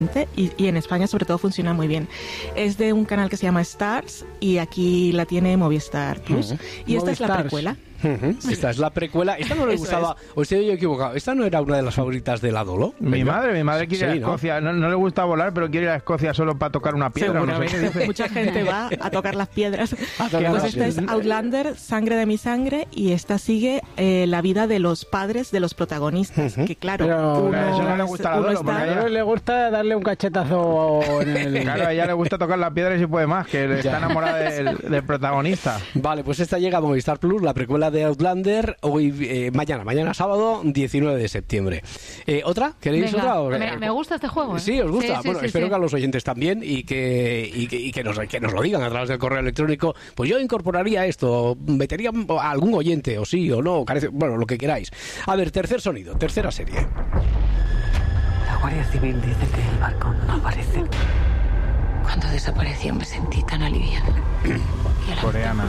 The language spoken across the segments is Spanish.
y en España sobre todo funciona muy bien. Es de un canal que se llama Stars y aquí la tiene Movistar Plus. Y esta es la precuela. Esta es la precuela. Esta no le gustaba, o estoy yo equivocado, esta no era una de las favoritas de la Dolo. Mi madre quiere ir a Escocia, ¿no? Le gusta volar, pero quiere ir a Escocia solo para tocar una piedra. No sé. Mucha gente va a tocar las piedras. Pues esta es Outlander, Sangre de mi sangre, y esta sigue la vida de los padres de los protagonistas, que claro, pero eso no le gusta a la Dolo, porque a ella le gusta darle un cachetazo en el... Claro, a ella le gusta tocar las piedras y puede más, que está enamorada del protagonista. Vale, pues esta llega a Movistar Plus, la precuela de Outlander, hoy mañana sábado 19 de septiembre. ¿Otra? ¿Queréis otra? Me gusta este juego, ¿eh? Sí, os gusta. Espero que a los oyentes también y que nos lo digan a través del correo electrónico. Pues yo incorporaría esto, metería a algún oyente, o sí o no, bueno, lo que queráis. A ver, tercer sonido, tercera serie. La Guardia Civil dice que el barco no aparece. Cuando desapareció me sentí tan aliviada. Coreana.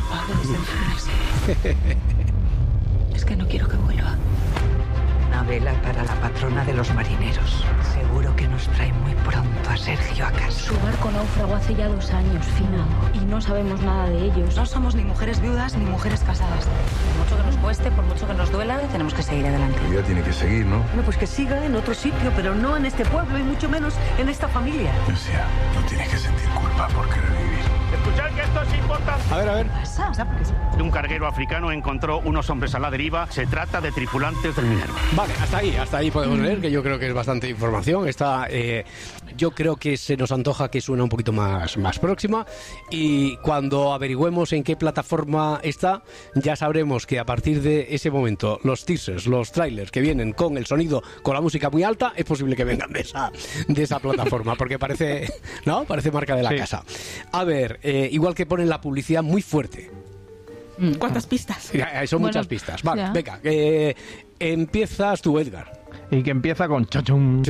Es que no quiero que vuelva. Una vela para la patrona de los marineros. Seguro que nos trae muy pronto a Sergio a casa. Su barco naufragó hace ya 2 años, Fina, y no sabemos nada de ellos. No somos ni mujeres viudas ni mujeres casadas. Por mucho que nos cueste, por mucho que nos duela, tenemos que seguir adelante. La vida tiene que seguir, ¿no? Bueno, pues que siga en otro sitio, pero no en este pueblo y mucho menos en esta familia. Lucía, no tienes que sentir culpa por querer vivir. Escuchad que esto es importante. A ver. Un carguero africano encontró unos hombres a la deriva. Se trata de tripulantes del Minerva. Vale, hasta ahí podemos leer, que yo creo que es bastante información. Esta, yo creo que se nos antoja que suena un poquito más próxima, y cuando averigüemos en qué plataforma está, ya sabremos que a partir de ese momento los teasers, los trailers que vienen con el sonido, con la música muy alta, es posible que vengan de esa plataforma, porque parece marca de la casa. A ver, igual que ponen la publicidad muy fuerte. ¿Cuántas pistas? Son muchas pistas. Vale, venga, empiezas tú, Edgar. Y que empieza con chochum.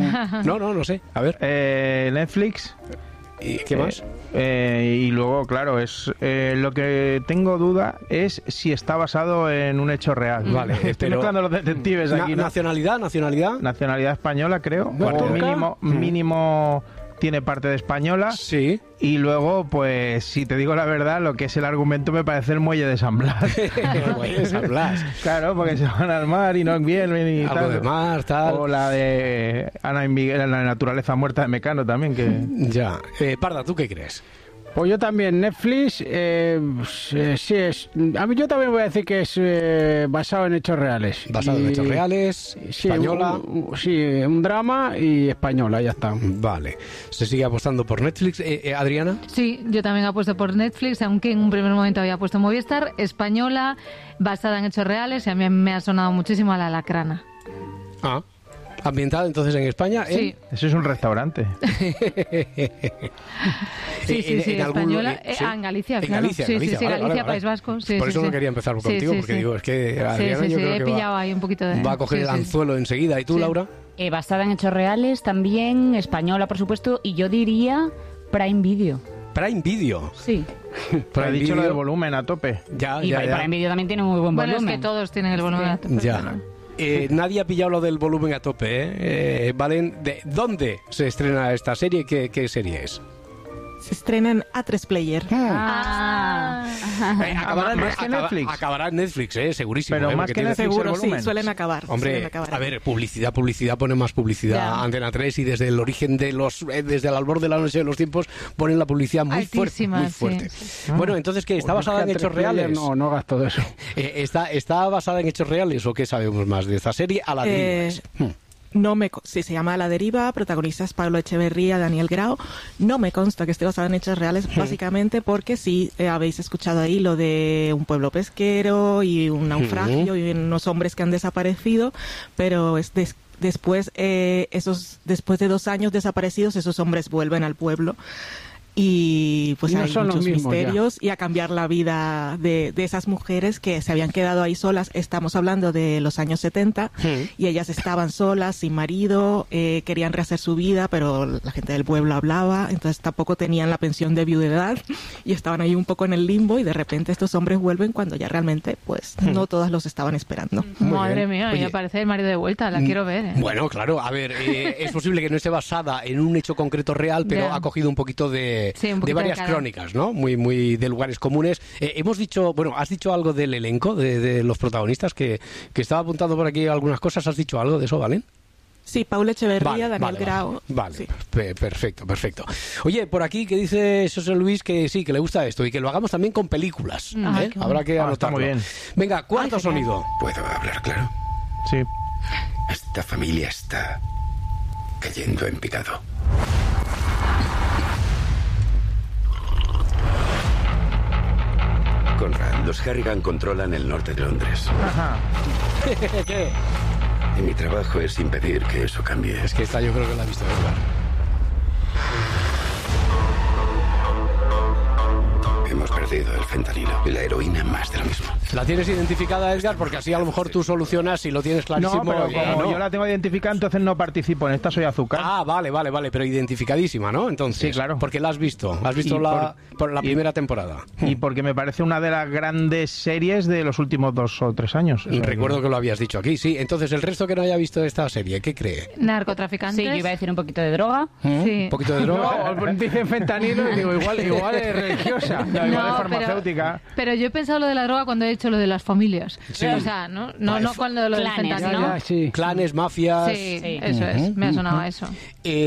No sé. A ver. Netflix. ¿Y qué más? Y luego, claro, es lo que tengo duda es si está basado en un hecho real. Vale, estoy mezclando los detectives aquí, ¿no? Nacionalidad española, creo. ¿Turca? Mínimo tiene parte de española. Sí. Y luego, pues, si te digo la verdad, lo que es el argumento me parece el muelle de San Blas. El muelle de San Blas. Claro, porque se van al mar y no vienen y algo tal. de mar, tal. O la de Ana y Miguel en la naturaleza muerta de Mecano también, que... Ya. Parda, ¿tú qué crees? Pues yo también, Netflix, sí es... A mí yo también voy a decir que es basado en hechos reales. Basado en hechos reales, sí, española... un drama y española, ya está. Vale. ¿Se sigue apostando por Netflix? ¿Adriana? Sí, yo también apuesto por Netflix, aunque en un primer momento había puesto Movistar, española, basada en hechos reales, y a mí me ha sonado muchísimo a La Alacrana. Ambientada entonces en España. Sí. Eso es un restaurante. sí, española. En Galicia, claro. Galicia, Galicia, País Vasco. Sí, por eso no quería empezar contigo, porque digo, es que Adriana yo creo he pillado ahí un poquito de... va a coger el anzuelo enseguida. ¿Y tú, Laura? Basada en hechos reales, también española, por supuesto, y yo diría Prime Video. Prime Video. Sí. Pero he dicho lo del volumen a tope. Ya. Prime Video también tiene muy buen volumen. Bueno, es que todos tienen el volumen a tope. Ya. Nadie ha pillado lo del volumen a tope, Valen, ¿de dónde se estrena esta serie? ¿Qué serie es? Se estrena en A3 Player. Acabará en Netflix, segurísimo. Pero más que Netflix, seguro, sí, suelen acabar. Hombre, a ver, publicidad pone más publicidad. Ya. Antena 3, y desde el origen de desde el albor de la noche de los tiempos, ponen la publicidad muy fuerte. Sí. Bueno, entonces, ¿qué? ¿Está basada en hechos reales? No hagas todo eso. ¿Está basada en hechos reales o qué sabemos más de esta serie? A la deriva. Sí, se llama A la deriva, protagonistas Pablo Echeverría, Daniel Grau. No me consta que esté basado en hechos reales, básicamente porque sí habéis escuchado ahí lo de un pueblo pesquero y un naufragio y unos hombres que han desaparecido, pero es después de 2 años desaparecidos, esos hombres vuelven al pueblo. y pues Y no hay son los muchos mismos misterios y a cambiar la vida de esas mujeres que se habían quedado ahí solas. Estamos hablando de los años 70 y ellas estaban solas, sin marido, querían rehacer su vida, pero la gente del pueblo hablaba, entonces tampoco tenían la pensión de viudedad y estaban ahí un poco en el limbo, y de repente estos hombres vuelven cuando ya realmente pues no todas los estaban esperando. Madre mía, me aparece el marido de vuelta, la quiero ver. Bueno, claro, a ver, es posible que no esté basada en un hecho concreto real, pero Ya. ha cogido un poquito de varias cada- crónicas, ¿no? Muy de lugares comunes. Hemos dicho, bueno, has dicho algo del elenco, de los protagonistas, que estaba apuntando por aquí algunas cosas. ¿Has dicho algo de eso, Valen? Sí, Paula Echeverría, Vale, Daniel Grau. Vale, Sí. perfecto. Oye, por aquí que dice José Luis que sí, que le gusta esto y que lo hagamos también con películas. Ay, ¿eh? qué Habrá que está anotarlo. muy bien. Venga, cuarto sonido. ¿Puedo hablar claro? Sí. Esta familia está cayendo en picado. Conrad, los Harrigan controlan el norte de Londres. Ajá. ¿Qué? Y mi trabajo es impedir que eso cambie. Es que esta yo creo que la ha visto Edgar. Hemos perdido el fentanilo y la heroína, más de lo mismo. ¿La tienes identificada, Edgar? Porque así a lo mejor tú solucionas si lo tienes clarísimo. No, pero como no. yo la tengo identificada, entonces no participo. En esta soy azúcar. Ah, vale, pero identificadísima, ¿no? Entonces, Sí, claro. Porque la has visto. Has visto Y por la primera temporada. Y porque me parece una de las grandes series de los últimos 2 o 3 años. O sea, Recuerdo que lo habías dicho aquí, sí. Entonces, el resto que no haya visto esta serie, ¿qué cree? Narcotraficantes. Sí, yo iba a decir un poquito de droga. Sí. ¿Un poquito de droga? No, dicen fentanilo y digo, igual es religiosa. No, igual No, es farmacéutica. Pero yo he pensado lo de la droga cuando he hecho lo de las familias. Sí. O sea, no Vale. cuando lo del Clanes, fentanilo. ¿no? Ya, sí. Clanes, mafias. Sí, Sí. eso es. Me ha sonado a eso.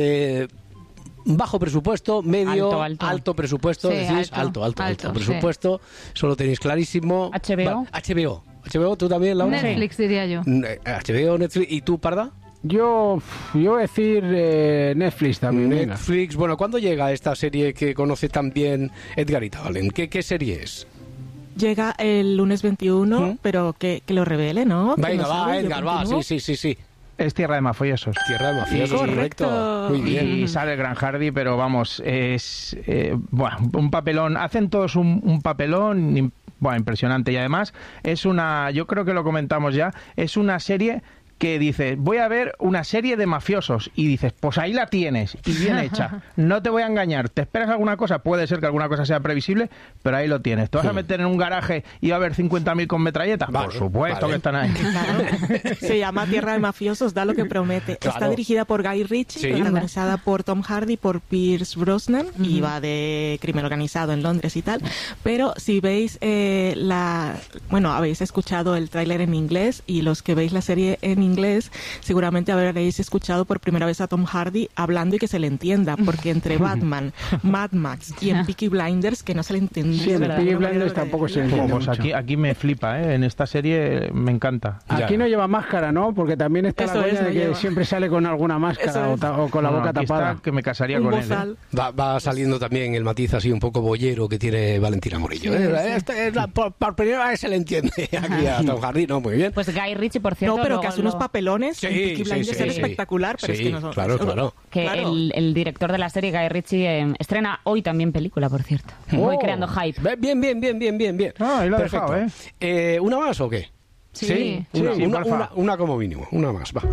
Bajo presupuesto, medio, Alto. presupuesto, Sí, decís, alto, alto sí. presupuesto, solo tenéis clarísimo. HBO. Vale, HBO, tú también, Laura. Netflix, diría yo. HBO, Netflix, ¿y tú, Parda? Yo voy a decir Netflix también. venga. Netflix, bueno, ¿cuándo llega esta serie que conoce también Edgarita Valen? ¿Qué serie es? Llega el lunes 21, pero que lo revele, ¿no? Que Venga, no va, sabe, yo Edgar, va, continúo. sí. Es Tierra de Mafiosos. Tierra de mafiosos, Correcto. correcto. Muy bien. Y sale el Gran Hardy, pero vamos, es bueno, un papelón. Hacen todos un papelón impresionante. Y además es yo creo que lo comentamos ya, es una serie que dices, voy a ver una serie de mafiosos, y dices, pues ahí la tienes, y bien hecha. No te voy a engañar, ¿te esperas alguna cosa? Puede ser que alguna cosa sea previsible, pero ahí lo tienes. ¿Te vas a meter en un garaje y va a haber 50.000 con metralletas? Vale, Por supuesto vale. que están ahí. Claro. Se llama Tierra de Mafiosos, da lo que promete. Claro. Está dirigida por Guy Ritchie, Sí. protagonizada por Tom Hardy, por Pierce Brosnan, y va de crimen organizado en Londres y tal. Pero si veis habéis escuchado el tráiler en inglés, y los que veis la serie en inglés, seguramente habréis escuchado por primera vez a Tom Hardy hablando y que se le entienda, porque entre Batman, Mad Max y en Peaky Blinders, que no se le entendía. Sí, en de el alguna Peaky manera Blinders lo que tampoco se decía. entiende Pues mucho. aquí me flipa, ¿eh? En esta serie me encanta. Aquí Ya. no lleva máscara, ¿no? Porque también está Eso la coña es, no de que lleva. siempre sale con alguna máscara Eso es. o con la No, boca aquí tapada. está que me casaría Un con él. bozal. Va saliendo también el matiz así un poco boyero que tiene Valentina Morillo. Sí, sí. Esta es por primera vez se le entiende aquí a Tom Hardy, ¿no? Muy bien. Pues Guy Ritchie, por cierto. No, pero que luego hace unos lo- papelones en Peaky Blinders era espectacular, pero Sí, es que no son... claro. Que Claro. el director de la serie, Guy Ritchie, estrena hoy también película, por cierto. Voy creando hype. Bien. Ah, ahí lo ha Perfecto. dejado, ¿Una más o qué? Sí. Una como mínimo. Una más, va.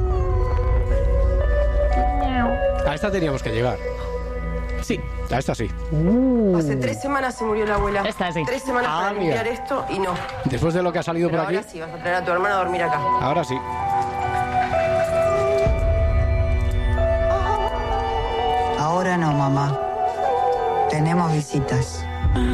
A esta teníamos que llegar. Sí. A esta sí. Hace 3 semanas se murió la abuela. Esta sí. 3 semanas para mira. limpiar esto y no. Después de lo que ha salido Pero por aquí. ahora sí, vas a traer a tu hermana a dormir acá. Ahora sí. Ahora no, mamá. Tenemos visitas.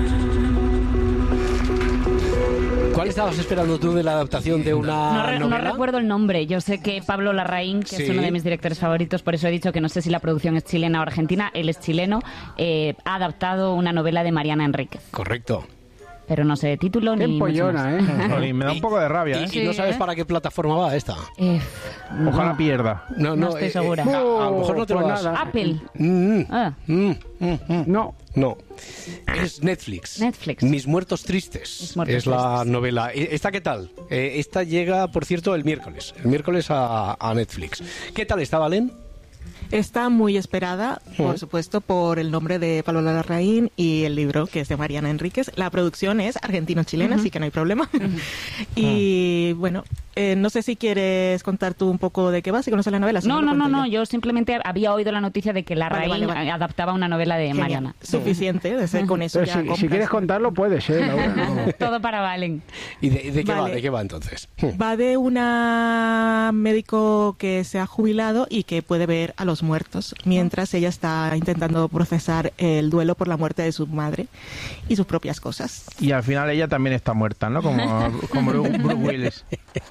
¿Cuál estabas esperando tú de la adaptación de una No novela? recuerdo el nombre. Yo sé que Pablo Larraín, que Sí. es uno de mis directores favoritos, por eso he dicho que no sé si la producción es chilena o argentina, él es chileno, ha adaptado una novela de Mariana Enríquez. Correcto. Pero no sé título Qué ni mucho empollona, más. Jolín, me da un poco de rabia, ¿eh? Y no sabes para qué plataforma va esta. Ojalá pierda. No estoy segura. A lo mejor no te lo Pues das. nada. Apple. Ah. No. No. Es Netflix. Netflix. Mis muertos tristes. Mis muertos es la tristes. novela. ¿Esta qué tal? Esta llega, por cierto, el miércoles. El miércoles a Netflix. ¿Qué tal está, Valen? Está muy esperada, por supuesto, por el nombre de Pablo Larraín y el libro, que es de Mariana Enríquez. La producción es argentino-chilena, así que no hay problema. Y bueno, no sé si quieres contar tú un poco de qué va, si conoces la novela. No, yo simplemente había oído la noticia de que Larraín adaptaba una novela de Mariana. Suficiente, de ser con eso ya si quieres contarlo, puedes, Laura. Todo para Valen. ¿Y de qué va? ¿De qué va entonces? Va de una médico que se ha jubilado y que puede ver a los muertos, mientras ella está intentando procesar el duelo por la muerte de su madre y sus propias cosas. Y al final ella también está muerta, ¿no? Como Bruce Willis.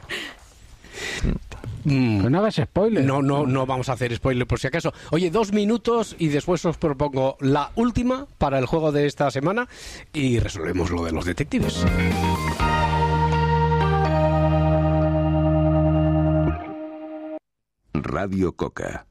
No hagas spoiler. No vamos a hacer spoiler por si acaso. Oye, 2 minutos y después os propongo la última para el juego de esta semana y resolvemos lo de los detectives. Radio Coca.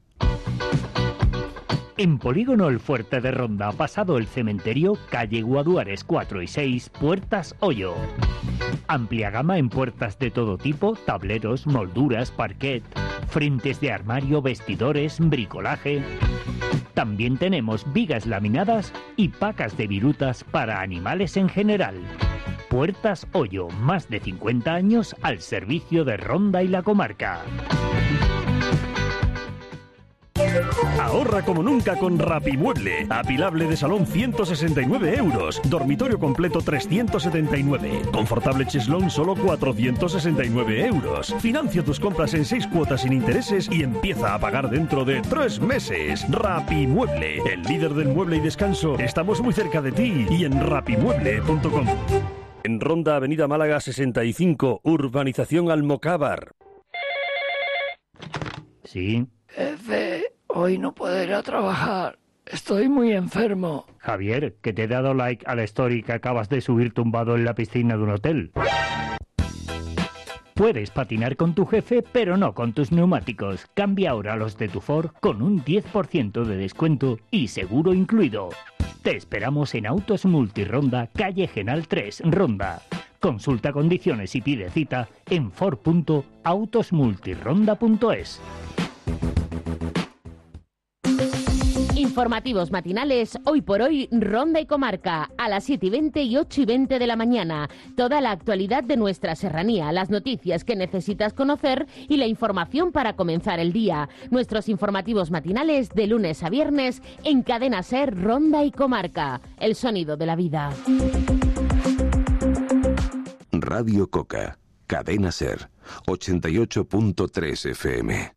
En Polígono El Fuerte de Ronda, pasado el cementerio, calle Guaduares 4 y 6, Puertas Hoyo. Amplia gama en puertas de todo tipo, tableros, molduras, parquet, frentes de armario, vestidores, bricolaje. También tenemos vigas laminadas y pacas de virutas para animales en general. Puertas Hoyo, más de 50 años al servicio de Ronda y la comarca. Ahorra como nunca con Rapimueble. Apilable de salón 169 euros. Dormitorio completo 379. Confortable cheslón solo 469 euros. Financia tus compras en 6 cuotas sin intereses y empieza a pagar dentro de 3 meses. Rapimueble, el líder del mueble y descanso. Estamos muy cerca de ti y en rapimueble.com. En Ronda, Avenida Málaga 65, Urbanización Almocávar. Sí. Jefe, hoy no puedo ir a trabajar. Estoy muy enfermo. Javier, que te he dado like a la story que acabas de subir tumbado en la piscina de un hotel. Puedes patinar con tu jefe, pero no con tus neumáticos. Cambia ahora los de tu Ford con un 10% de descuento y seguro incluido. Te esperamos en Autos Multironda, calle Genal 3, Ronda. Consulta condiciones y pide cita en ford.autosmultironda.es. Informativos matinales, hoy por hoy, Ronda y Comarca, a las 7:20 y 8:20 de la mañana. Toda la actualidad de nuestra serranía, las noticias que necesitas conocer y la información para comenzar el día. Nuestros informativos matinales de lunes a viernes en Cadena Ser, Ronda y Comarca. El sonido de la vida. Radio Coca, Cadena Ser, 88.3 FM.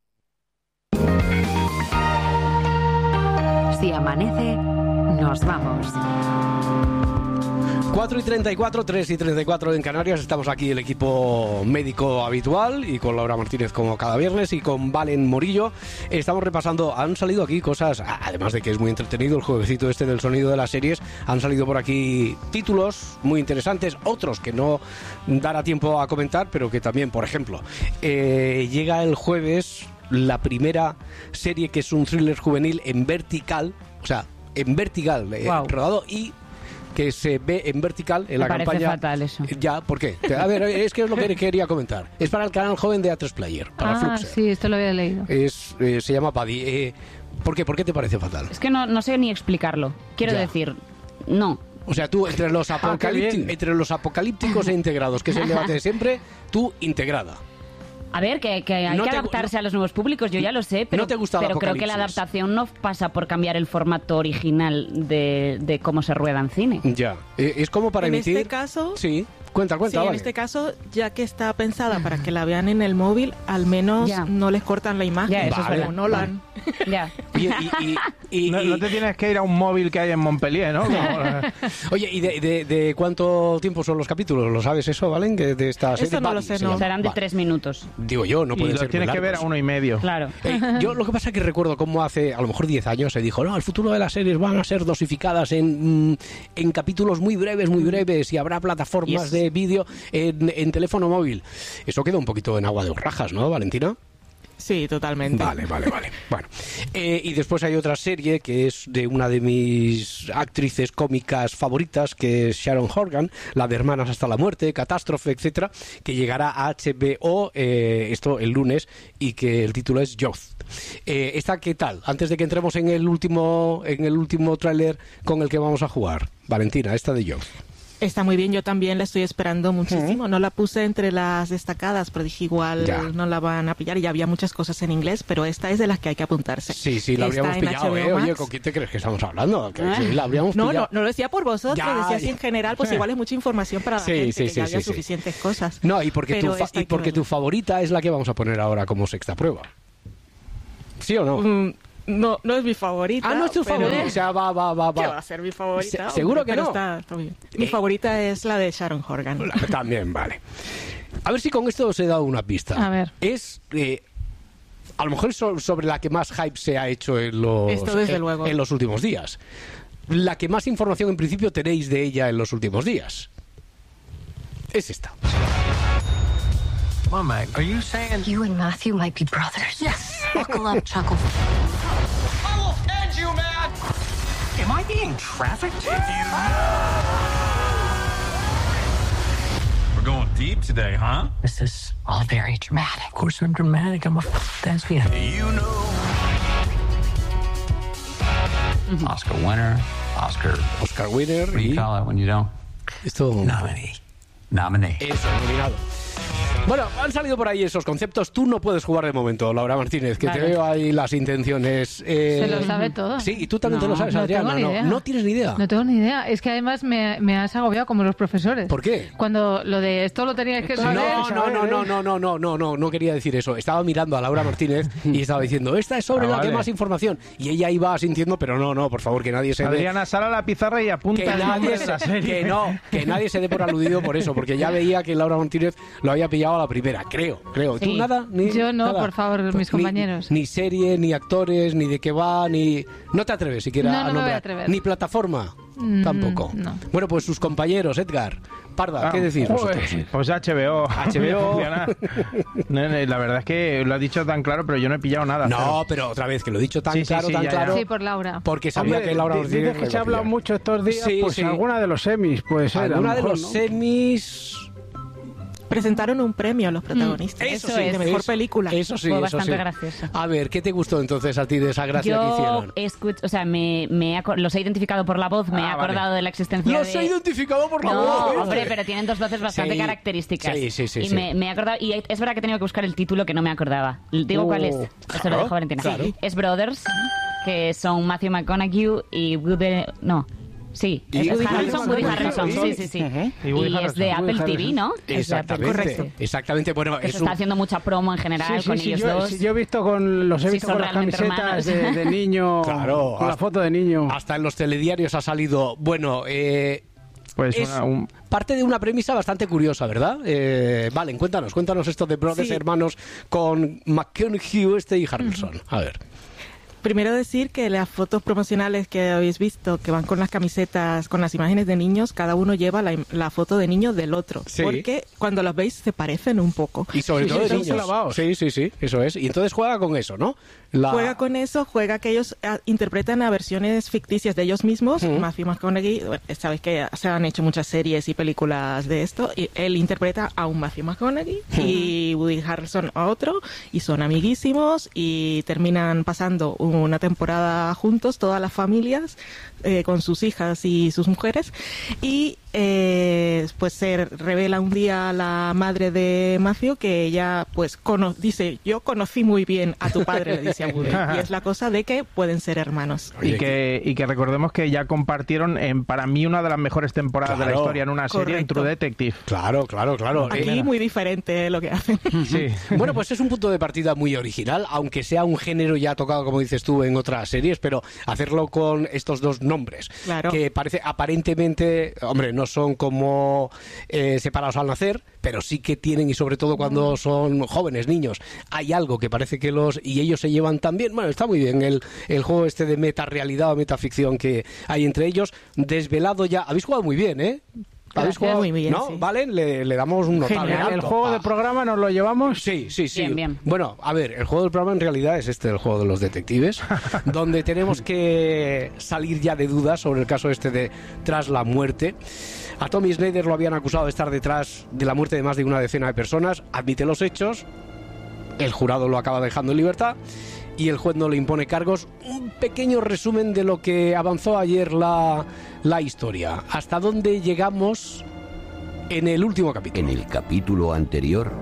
Si amanece, nos vamos. 4:34, 3:34 en Canarias. Estamos aquí el equipo médico habitual y con Laura Martínez como cada viernes y con Valen Morillo. Estamos repasando, han salido aquí cosas, además de que es muy entretenido el jueguecito este del sonido de las series, han salido por aquí títulos muy interesantes, otros que no dará tiempo a comentar, pero que también, por ejemplo, llega el jueves la primera serie que es un thriller juvenil en vertical, o sea, en vertical, rodado y que se ve en vertical en la campaña. Me parece fatal eso. Ya, ¿por qué? A ver, es que es lo que quería comentar. Es para el canal joven de A3 Player, para Fluxer. Sí, esto lo había leído. Se llama Paddy. ¿Por qué? ¿Por qué te parece fatal? Es que no sé ni explicarlo. Quiero decir, no. O sea, tú entre los apocalípticos e integrados, que es el debate de siempre, tú integrada. A ver, que hay que adaptarse a los nuevos públicos, yo ya lo sé, pero, ¿no te gusta pero creo que la adaptación no pasa por cambiar el formato original de cómo se rueda en cine. Ya, es como para emitir... En este caso... Sí. Cuenta, sí, vale. En este caso, ya que está pensada para que la vean en el móvil, al menos no les cortan la imagen. Ya, eso vale, es verdad. Nolan. Ya. No te tienes que ir a un móvil que hay en Montpellier, ¿no? Oye, ¿y de cuánto tiempo son los capítulos? ¿Lo sabes eso, Valen? De esta serie. Eso no lo sé, no. Serán de 3 minutos. Digo yo, no pueden ser tienes que ver a 1,5. Claro. Yo lo que pasa es que recuerdo cómo hace, a lo mejor 10 años, se dijo, no, el futuro de las series van a ser dosificadas en capítulos muy breves y habrá plataformas de vídeo en teléfono móvil. Eso queda un poquito en agua de borrajas, ¿no, Valentina? Sí, totalmente. Vale. Bueno, y después hay otra serie que es de una de mis actrices cómicas favoritas, que es Sharon Horgan, la de Hermanas hasta la muerte, Catástrofe, etcétera, que llegará a HBO esto el lunes y que el título es Youth. ¿Esta qué tal? Antes de que entremos en el último tráiler con el que vamos a jugar, Valentina, esta de Youth. Está muy bien, yo también la estoy esperando muchísimo. No la puse entre las destacadas, pero dije igual no la van a pillar. Y ya había muchas cosas en inglés, pero esta es de las que hay que apuntarse. Sí, la habríamos pillado, Oye, ¿con quién te crees que estamos hablando? Que sí, la habríamos pillado. No lo decía por vosotros, decía así en general, pues igual es mucha información para la gente, que ya había suficientes cosas. No, y porque tu favorita es la que vamos a poner ahora como sexta prueba. ¿Sí o no? No es mi favorita. No es tu favorita. O sea, va. ¿Qué va a ser mi favorita? ¿Seguro que no? Está bien. Mi favorita es la de Sharon Horgan. También, vale. A ver si con esto os he dado una pista. A ver. Es... a lo mejor es sobre la que más hype se ha hecho en los últimos días. La que más información en principio tenéis de ella en los últimos días. Es esta. Mom, Meg, are you saying you and Matthew might be brothers? Yes. Buckle up, Chuckle. I will end you, man. Am I being trafficked? We're going deep today, huh? This is all very dramatic. Of course I'm dramatic. I'm a thespian. You know. Oscar winner. Oscar winner. What do you call it when you don't? Esto... Nominee. Eso, nominado. Bueno, han salido por ahí esos conceptos. Tú no puedes jugar de momento, Laura Martínez, que te veo ahí las intenciones. Se lo sabe todo. Sí, y tú también te lo sabes, Adriana. No tienes ni idea. No tengo ni idea. Es que además me has agobiado como los profesores. ¿Por qué? Cuando lo de esto lo tenías que saber. No quería decir eso. Estaba mirando a Laura Martínez y estaba diciendo, esta es sobre la que más información. Y ella iba asintiendo, pero no, por favor, que nadie se Adriana, sal a la pizarra y apunta el nombre de la serie. Que nadie se dé por aludido por eso, porque ya veía que Laura Martínez lo había pillado a la primera, creo. Sí. ¿Tú nada? Yo no, nada. Por favor, mis compañeros. Ni serie, ni actores, ni de qué va, ni... No te atreves siquiera a nombrar. No me voy a atrever. Ni plataforma, tampoco. No. Bueno, pues sus compañeros, Edgar, Parda, ¿qué decís vosotros? Pues HBO. La verdad es que lo has dicho tan claro, pero yo no he pillado nada. No, pero otra vez, que lo he dicho tan claro. Sí, por Laura. Porque sabía que Laura dices que se ha hablado mucho estos días, alguna de los semis, pues alguna de los semis... Presentaron un premio a los protagonistas. Eso es. De mejor película. Eso sí, fue bastante gracioso. A ver, ¿qué te gustó entonces a ti de esa gracia que hicieron? Los he identificado por la voz, me he acordado de la existencia Los he identificado por la voz. No, hombre, pero tienen dos voces bastante características. Sí. Me he acordado, y es verdad que he tenido que buscar el título que no me acordaba. Digo cuál es. Eso lo dejo Valentina. Claro. Es Brothers, que son Matthew McConaughey y Woody Harrelson. Sí. Y es de Apple TV, ¿no? Exactamente. Bueno, se está haciendo mucha promo en general con ellos dos. Yo he visto con las camisetas de niño, claro, con la foto de niño. Hasta en los telediarios ha salido, pues parte de una premisa bastante curiosa, ¿verdad? Vale, cuéntanos esto de Brothers hermanos con McConaughey y Harrelson. A ver. Primero decir que las fotos promocionales que habéis visto, que van con las camisetas, con las imágenes de niños, cada uno lleva la foto de niño del otro. Sí. Porque cuando los veis se parecen un poco. Y sobre todo de niños. Sí, eso es. Y entonces juega con eso, ¿no? Juega con eso, juega que ellos interpretan a versiones ficticias de ellos mismos. Matthew McConaughey, sabéis que se han hecho muchas series y películas de esto, y él interpreta a un Matthew McConaughey y Woody Harrelson a otro, y son amiguísimos y terminan pasando una temporada juntos, todas las familias, con sus hijas y sus mujeres, y pues se revela un día a la madre de Matthew que ella pues dice, yo conocí muy bien a tu padre, le dice a Woody, y es la cosa de que pueden ser hermanos. Y que recordemos que ya compartieron para mí una de las mejores temporadas de la historia en una serie, en True Detective. Claro. Aquí muy diferente lo que hacen. Sí. Bueno, pues es un punto de partida muy original, aunque sea un género ya tocado, como dices tú, en otras series, pero hacerlo con estos dos nombres, que parece aparentemente, hombre, no son como separados al nacer, pero sí que tienen, y sobre todo cuando son jóvenes, niños, hay algo que parece que y ellos se llevan tan bien. Bueno, está muy bien el juego este de metarealidad o metaficción que hay entre ellos, desvelado ya. Habéis jugado muy bien, ¿eh? ¿Habéis jugado? Muy bien, ¿No? sí. ¿Vale? Le damos un notable. Genial. ¿El alto. juego de programa nos lo llevamos? Sí. Bien, bien. Bueno, a ver, el juego del programa en realidad es el juego de los detectives, donde tenemos que salir ya de dudas sobre el caso de Tras la muerte. A Tommy Snyder lo habían acusado de estar detrás de la muerte de más de una decena de personas, admite los hechos, el jurado lo acaba dejando en libertad y el juez no le impone cargos. Un pequeño resumen de lo que avanzó ayer la historia. ¿Hasta dónde llegamos en el último capítulo? En el capítulo anterior...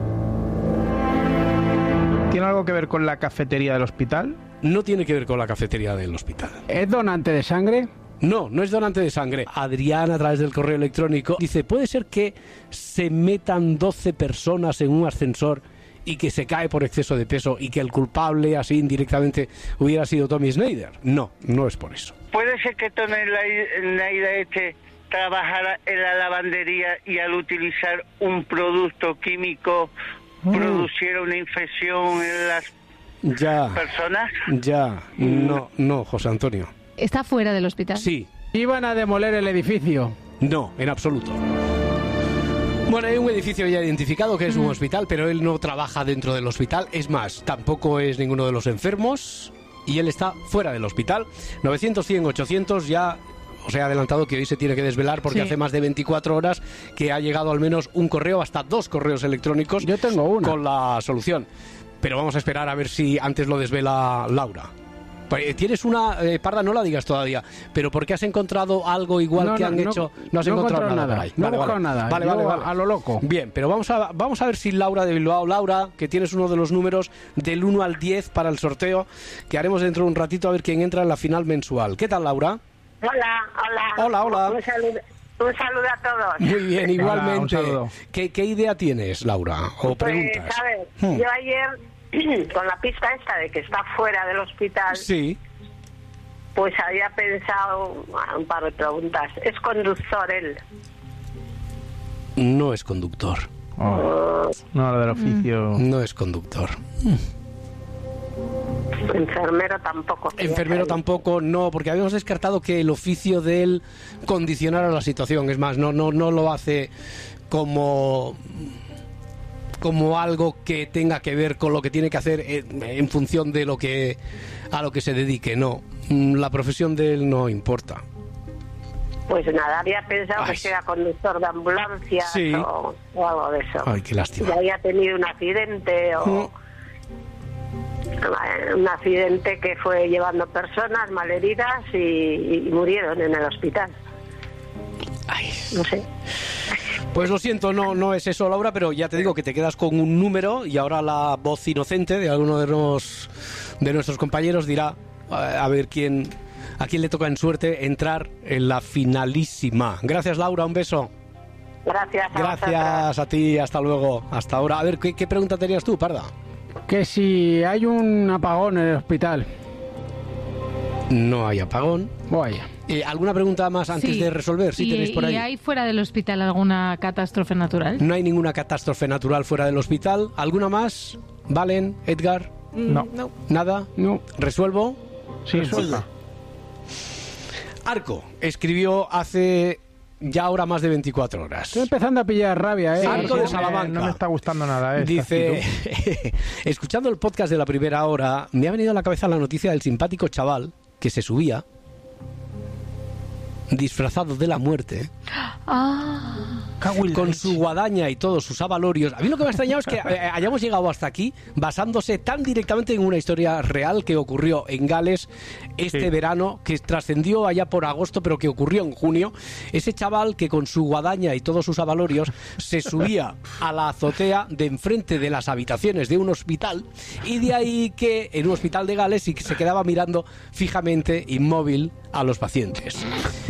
¿Tiene algo que ver con la cafetería del hospital? No tiene que ver con la cafetería del hospital. ¿Es donante de sangre? No es donante de sangre. Adrián, a través del correo electrónico, dice, ¿puede ser que se metan 12 personas en un ascensor y que se cae por exceso de peso y que el culpable, así indirectamente, hubiera sido Tommy Snyder? No es por eso. ¿Puede ser que Tommy Snyder trabajara en la lavandería y al utilizar un producto químico produciera una infección en las personas? No, José Antonio. ¿Está fuera del hospital? Sí. ¿Iban a demoler el edificio? No, en absoluto. Bueno, hay un edificio ya identificado que es un hospital, pero él no trabaja dentro del hospital. Es más, tampoco es ninguno de los enfermos y él está fuera del hospital. 900, 100, 800 ya... Os he adelantado que hoy se tiene que desvelar porque hace más de 24 horas que ha llegado al menos un correo, hasta 2 correos electrónicos. Yo tengo uno. Con la solución. Pero vamos a esperar a ver si antes lo desvela Laura. Tienes una... Parda, no la digas todavía, pero ¿por qué has encontrado algo igual que han hecho? No has encontrado nada por ahí. No he buscado nada. Vale. A lo loco. Bien, pero vamos a ver si Laura de Bilbao, Laura, que tienes uno de los números del 1 al 10 para el sorteo, que haremos dentro de un ratito a ver quién entra en la final mensual. ¿Qué tal, Laura? Hola. Hola. Un saludo a todos. Muy bien, igualmente. Hola, ¿Qué idea tienes, Laura? ¿O preguntas? Pues, a ver, yo ayer, con la pista esta de que está fuera del hospital, sí, pues había pensado un par de preguntas. ¿Es conductor él? No es conductor. No, lo del oficio... No es conductor. Enfermero tampoco. Enfermero tampoco, no, porque habíamos descartado que el oficio de él condicionara la situación. Es más, no lo hace como algo que tenga que ver con lo que tiene que hacer en función de a lo que se dedique. No, la profesión de él no importa. Pues nada, había pensado que era conductor de ambulancia o algo de eso. Ay, qué lástima. Y había tenido un accidente o... Un accidente que fue llevando personas malheridas y murieron en el hospital. No sé. Pues lo siento, no es eso, Laura, pero ya te digo que te quedas con un número y ahora la voz inocente de alguno de nuestros compañeros dirá a ver a quién le toca en suerte entrar en la finalísima. Gracias, Laura, un beso. Gracias a ti, hasta luego, hasta ahora. A ver, ¿qué pregunta tenías tú, Parda? Que si hay un apagón en el hospital. No hay apagón. Vaya. ¿Alguna pregunta más antes de resolver? Si tenéis por ahí. ¿Y hay fuera del hospital alguna catástrofe natural? No hay ninguna catástrofe natural fuera del hospital. ¿Alguna más? ¿Valen? ¿Edgar? No. ¿Nada? No. ¿Resuelvo? Sí, resuelva. Arco escribió hace... ya ahora más de 24 horas. Estoy empezando a pillar rabia, Arco de Salamanca. No me está gustando nada, Dice, escuchando el podcast de la primera hora, me ha venido a la cabeza la noticia del simpático chaval que se subía disfrazado de la muerte con su guadaña y todos sus avalorios. A mí lo que me ha extrañado es que hayamos llegado hasta aquí basándose tan directamente en una historia real que ocurrió en Gales este verano, que trascendió allá por agosto, pero que ocurrió en junio. Ese chaval que con su guadaña y todos sus avalorios se subía a la azotea de enfrente de las habitaciones de un hospital, y de ahí que en un hospital de Gales y que se quedaba mirando fijamente, inmóvil, a los pacientes.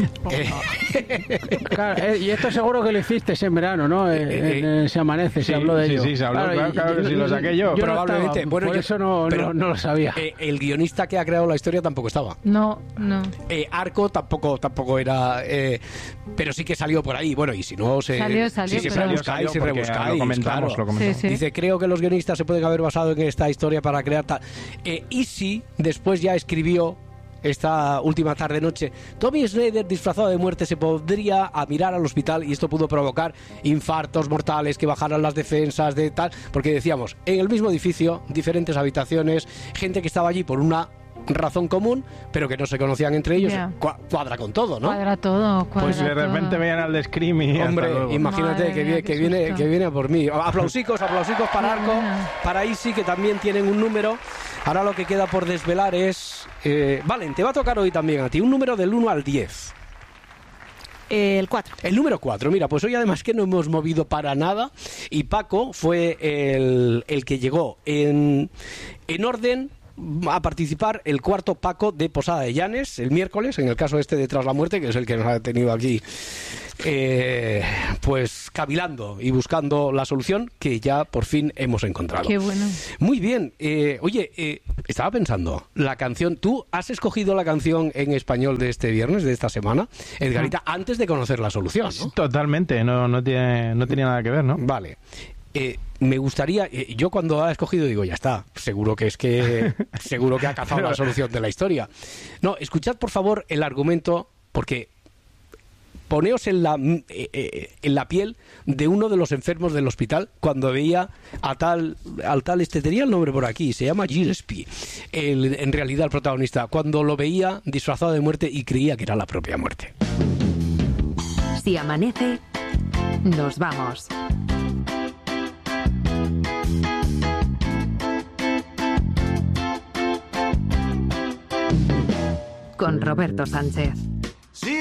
Claro, y esto seguro que lo hiciste en verano, ¿no? Se amanece, se habló de ello. Sí, se habló, claro que sí, lo saqué yo. Probablemente. No estaba, por eso no lo sabía. El guionista que ha creado la historia tampoco estaba. No. Arco tampoco era... pero sí que salió por ahí. Bueno, y si no... Salió, si rebuscáis. Lo comentamos. Sí. Dice, creo que los guionistas se pueden haber basado en esta historia para crear tal... y si después ya escribió esta última tarde-noche. Tommy Schneider, disfrazado de muerte, se podría a mirar al hospital y esto pudo provocar infartos mortales, que bajaran las defensas de tal, porque decíamos, en el mismo edificio, diferentes habitaciones, gente que estaba allí por una razón común, pero que no se conocían entre ellos. Cuadra con todo, ¿no? Cuadra todo. Pues de repente veían al de Scream y hombre, imagínate que viene a por mí. Aplausicos para Arco, para Isi, que también tienen un número. Ahora lo que queda por desvelar es... Valen, te va a tocar hoy también a ti un número del 1 al 10. El 4. El número 4. Mira, pues hoy además que no hemos movido para nada y Paco fue el que llegó en orden a participar el cuarto Paco de Posada de Llanes el miércoles, en el caso este de Tras la Muerte, que es el que nos ha tenido aquí pues cavilando y buscando la solución que ya por fin hemos encontrado. Qué bueno. Muy bien. Oye, estaba pensando, la canción, tú has escogido la canción en español de este viernes, de esta semana, Edgarita, antes de conocer la solución, ¿no? Totalmente, no tenía nada que ver, ¿no? Vale. Me gustaría, yo cuando ha escogido digo, ya está, seguro que ha cazado la solución de la historia. No, escuchad por favor el argumento, porque poneos en la piel de uno de los enfermos del hospital cuando veía al tal, tenía el nombre por aquí, se llama Gillespie, en realidad el protagonista, cuando lo veía disfrazado de muerte y creía que era la propia muerte. Si amanece, nos vamos. Con Roberto Sánchez.